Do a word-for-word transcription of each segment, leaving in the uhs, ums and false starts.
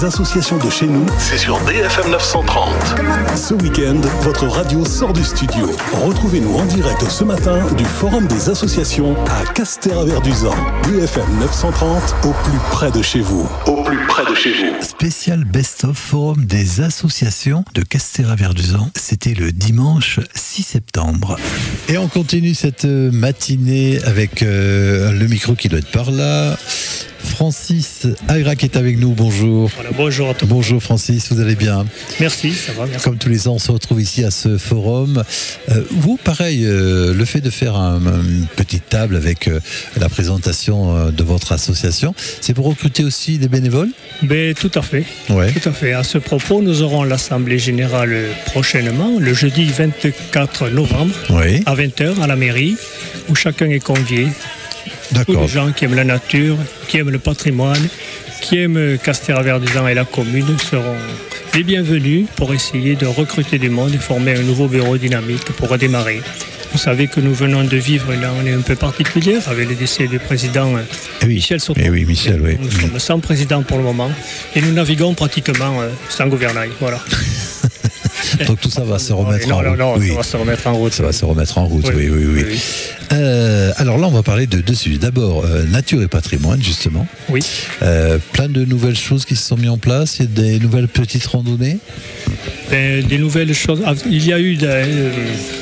Associations de chez nous, c'est sur D F M neuf cent trente. Ce week-end, votre radio sort du studio. Retrouvez-nous en direct ce matin du Forum des associations à Castéraverduzan. D F M neuf cent trente, au plus près de chez vous. Au plus près de chez vous. Spécial Best-of Forum des associations de Castéraverduzan. C'était le dimanche six septembre. Et on continue cette matinée avec euh, le micro qui doit être par là. Francis Agra qui est avec nous, bonjour. Voilà, bonjour à tous. Bonjour Francis, vous allez bien? Merci, ça va, merci. Comme tous les ans, on se retrouve ici à ce forum. Euh, vous, pareil, euh, le fait de faire un, une petite table avec euh, la présentation euh, de votre association, c'est pour recruter aussi des bénévoles? Ben, tout à fait. Ouais. Tout à fait. À ce propos, nous aurons l'Assemblée Générale prochainement, le jeudi vingt-quatre novembre, oui. à vingt heures à la mairie, où chacun est convié. Tous les gens qui aiment la nature, qui aiment le patrimoine, qui aiment Castéraverduzan et la commune seront les bienvenus pour essayer de recruter du monde et former un nouveau bureau dynamique pour redémarrer. Vous savez que nous venons de vivre une année un peu particulière avec le décès du président eh oui. Michel Soto. Eh oui, Michel, oui. Nous sommes sans président pour le moment et nous naviguons pratiquement sans gouvernail. Voilà. Donc tout ça va se remettre non, en non, route. Non, oui. ça va se remettre en route. Ça va se remettre en route, oui, oui, oui. oui. oui. Euh, alors là, on va parler de deux sujets. D'abord, euh, nature et patrimoine, justement. Oui. Euh, plein de nouvelles choses qui se sont mises en place. Il y a des nouvelles petites randonnées. Ben, des nouvelles choses. Il y a eu de, euh,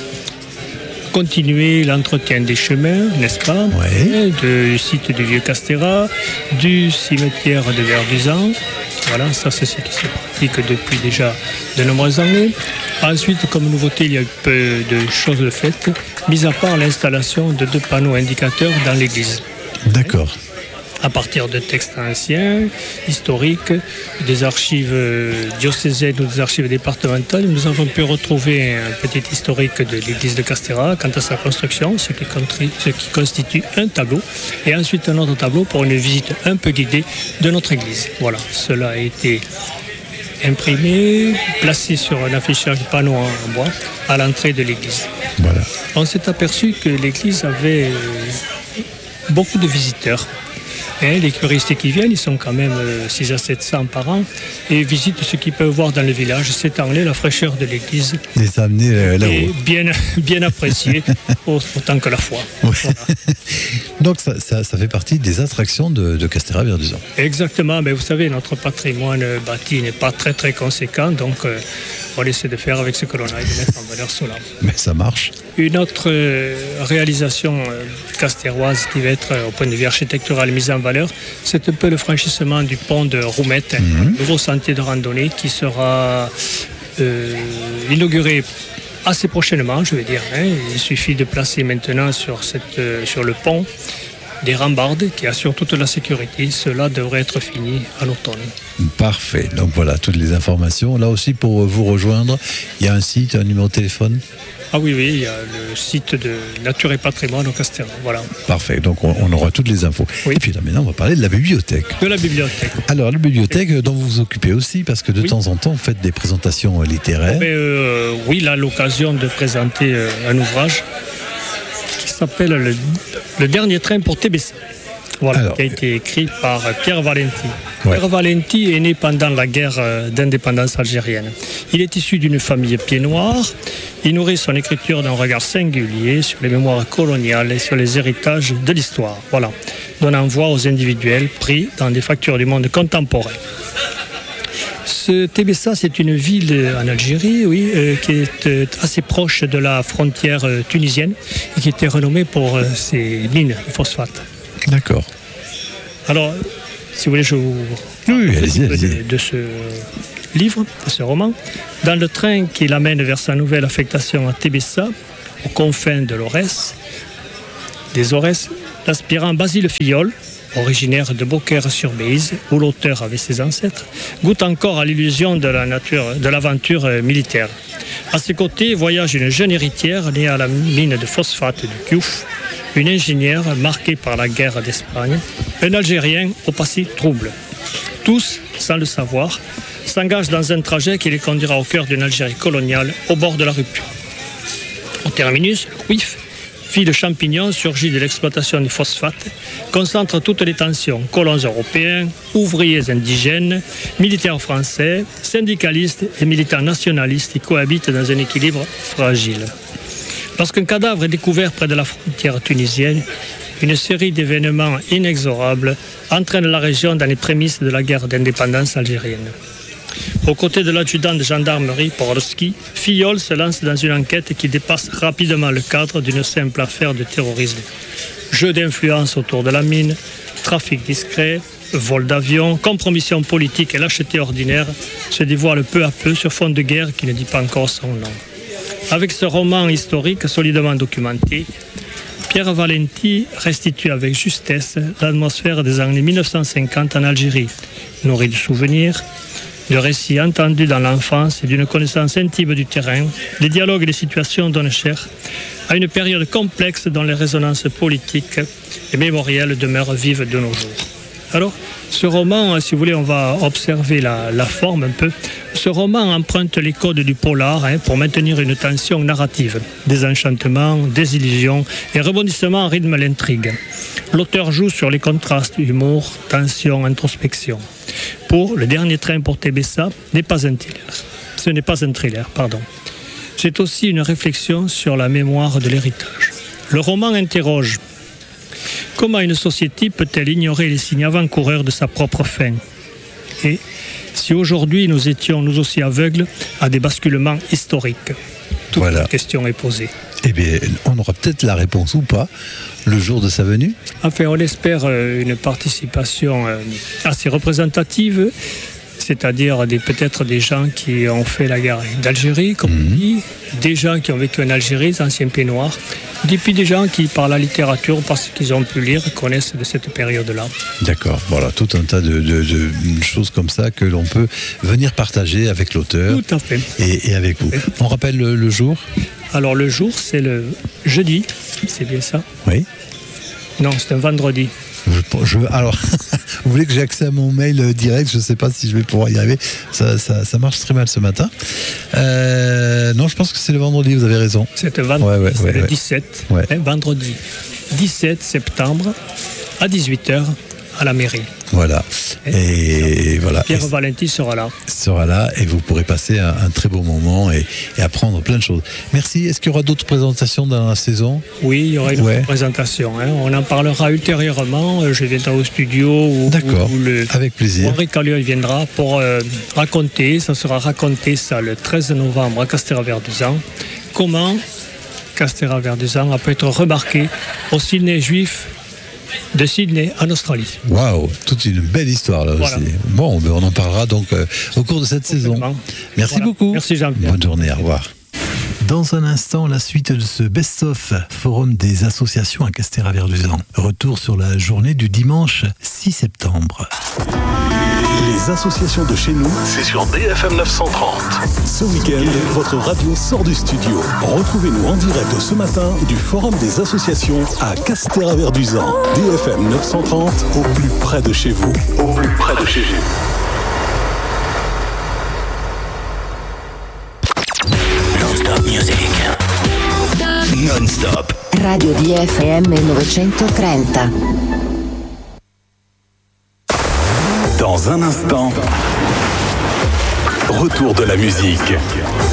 continuer l'entretien des chemins, n'est-ce pas? Oui. Du site du Vieux-Castéra, du cimetière de Verduzan. Voilà, ça c'est ce qui se pratique depuis déjà de nombreuses années. Ensuite, comme nouveauté, il y a eu peu de choses de faites, mis à part l'installation de deux panneaux indicateurs dans l'église. D'accord. À partir de textes anciens, historiques, des archives diocésaines ou des archives départementales, nous avons pu retrouver un petit historique de l'église de Castéra quant à sa construction, ce qui, ce qui constitue un tableau, et ensuite un autre tableau pour une visite un peu guidée de notre église. Voilà, cela a été imprimé, placé sur un affichage panneau en bois à l'entrée de l'église. Voilà. On s'est aperçu que l'église avait beaucoup de visiteurs. Et les curistes qui viennent, ils sont quand même six à sept cents par an et visitent ce qu'ils peuvent voir dans le village. C'est en la fraîcheur de l'église. Les amener là-haut. Bien, bien apprécié, autant que la foi. Ouais. Voilà. Donc ça, ça, ça fait partie des attractions de, de Castéraverduzan. Exactement, mais vous savez, notre patrimoine bâti n'est pas très très conséquent, donc euh, on essaie de faire avec ce que l'on a et de mettre en valeur cela. Mais ça marche. Une autre euh, réalisation euh, castéroise qui va être, euh, au point de vue architectural, mise en valeur, c'est un peu le franchissement du pont de Roumette, mm-hmm. un nouveau sentier de randonnée qui sera euh, inauguré assez prochainement, je vais dire. Hein. Il suffit de placer maintenant sur, cette, euh, sur le pont des rambardes qui assurent toute la sécurité. Cela devrait être fini à l'automne. Parfait. Donc voilà, toutes les informations. Là aussi, pour vous rejoindre, il y a un site, un numéro de téléphone? Ah oui, oui, il y a le site de Nature et Patrimoine au Castéra. Voilà. Parfait, donc on, on aura toutes les infos. Oui. Et puis là, maintenant, on va parler de la bibliothèque. De la bibliothèque. Alors, la bibliothèque dont vous vous occupez aussi, parce que de oui. temps en temps, vous faites des présentations littéraires. Mais euh, oui, là, l'occasion de présenter euh, un ouvrage qui s'appelle le, le dernier train pour T B C. Voilà, Alors, qui a été écrit par Pierre Valenti. Ouais. Pierre Valenti est né pendant la guerre d'indépendance algérienne. Il est issu d'une famille pied noir. Il nourrit son écriture d'un regard singulier sur les mémoires coloniales et sur les héritages de l'histoire. Voilà, donnant voix aux individuels pris dans des fractures du monde contemporain. Ce Tébessa, c'est une ville en Algérie, oui, euh, qui est euh, assez proche de la frontière euh, tunisienne et qui était renommée pour euh, ses mines de phosphate. D'accord. Alors, si vous voulez, je vous oui, allez-y, allez-y. De, de ce livre, de ce roman. Dans le train qui l'amène vers sa nouvelle affectation à Tébessa, aux confins de l'Aurès, des Aurès, l'aspirant Basile Fillol, originaire de Beaucaire-sur-Bèze, où l'auteur avait ses ancêtres, goûte encore à l'illusion de la nature, de l'aventure militaire. À ses côtés voyage une jeune héritière née à la mine de phosphate du Diouf, une ingénieure marquée par la guerre d'Espagne, un Algérien au passé trouble. Tous, sans le savoir, s'engagent dans un trajet qui les conduira au cœur d'une Algérie coloniale, au bord de la rupture. Au terminus, le Kouif, vie de champignons surgit de l'exploitation du phosphate, concentre toutes les tensions. Colons européens, ouvriers indigènes, militaires français, syndicalistes et militants nationalistes y cohabitent dans un équilibre fragile. Lorsqu'un cadavre est découvert près de la frontière tunisienne, une série d'événements inexorables entraîne la région dans les prémices de la guerre d'indépendance algérienne. Aux côtés de l'adjudant de gendarmerie, Porowski, Fillol se lance dans une enquête qui dépasse rapidement le cadre d'une simple affaire de terrorisme. Jeu d'influence autour de la mine, trafic discret, vol d'avion, compromission politique et lâcheté ordinaire se dévoilent peu à peu sur fond de guerre qui ne dit pas encore son nom. Avec ce roman historique solidement documenté, Pierre Valenti restitue avec justesse l'atmosphère des années mille neuf cent cinquante en Algérie, nourrie de souvenirs, de récits entendus dans l'enfance et d'une connaissance intime du terrain. Les dialogues et les situations donnent chair à une période complexe dont les résonances politiques et mémorielles demeurent vives de nos jours. Alors, ce roman, si vous voulez, on va observer la, la forme un peu. Ce roman emprunte les codes du polar hein, pour maintenir une tension narrative. Désenchantement, désillusion et rebondissement rythment l'intrigue. L'auteur joue sur les contrastes, humour, tension, introspection. Pour Le Dernier Train pour Tébessa n'est pas un thriller. Ce n'est pas un thriller, pardon. C'est aussi une réflexion sur la mémoire de l'héritage. Le roman interroge. Comment une société peut-elle ignorer les signes avant-coureurs de sa propre fin ? Et si aujourd'hui nous étions nous aussi aveugles à des basculements historiques ? Toute voilà. La question est posée. Eh bien, on aura peut-être la réponse ou pas le jour de sa venue. Enfin, on espère une participation assez représentative, c'est-à-dire des, peut-être des gens qui ont fait la guerre d'Algérie, comme mmh. on dit, des gens qui ont vécu en Algérie, les anciens Pieds Noirs, et puis des gens qui, par la littérature, parce qu'ils ont pu lire, connaissent de cette période-là. D'accord, voilà, tout un tas de, de, de choses comme ça que l'on peut venir partager avec l'auteur. Tout à fait. Et, et avec vous. On rappelle le, le jour ? Alors le jour, c'est le jeudi, c'est bien ça ? Oui. Non, c'est un vendredi. Je, je, alors, vous voulez que j'ai accès à mon mail direct ? Je ne sais pas si je vais pouvoir y arriver. Ça, ça, ça marche très mal ce matin. Euh, non, je pense que c'est le vendredi, vous avez raison. C'est le vendredi, ouais, ouais, c'est ouais, le ouais. dix-sept, ouais. hein, vendredi dix-sept septembre à dix-huit heures à la mairie. Voilà. Et, et voilà. Pierre Valenti sera là. Sera là et vous pourrez passer un, un très beau moment et, et apprendre plein de choses. Merci. Est-ce qu'il y aura d'autres présentations dans la saison ? Oui, il y aura une ouais. présentation. Hein. On en parlera ultérieurement. Je viendrai au studio. Où, D'accord. Où, où le, avec plaisir. Henri Calliotte viendra pour euh, raconter. Ça sera raconté ça le treize novembre à Castéra-Verduzan. Comment Castéra-Verduzan a pu être remarqué au Sydney juif de Sydney en Australie. Waouh, toute une belle histoire là voilà. aussi. Bon, on en parlera donc euh, au cours de cette saison. Merci voilà. beaucoup. Merci Jean-Pierre. Bonne journée, au revoir. Dans un instant, la suite de ce best-of Forum des associations à Castéra-Verduzan. Retour sur la journée du dimanche six septembre. Les associations de chez nous, c'est sur D F M neuf cent trente. Ce week-end, votre radio sort du studio. Retrouvez-nous en direct ce matin du Forum des associations à Castéra-Verduzan. D F M neuf cent trente, au plus près de chez vous. Au plus près de chez vous. Non-stop music. Non-stop. Radio D F M novecentotrenta. Dans un instant, retour de la musique.